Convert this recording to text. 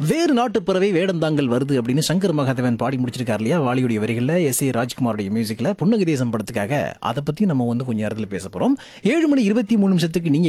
வேறு நாட்டு பறவை வேடந்தாங்கல் வருது அப்படின்னு சங்கர் மகாதேவன் பாடி முடிச்சிருக்காரு இல்லையா, வாலியுடைய வரிகளில் எஸ் ஏ ராஜ்குமாரோடைய மியூசிக்ல புன்னகை தேசம் படத்துக்காக. அதை பத்தி நம்ம கொஞ்சம் நேரத்தில் பேச போறோம். 7:23 நீங்க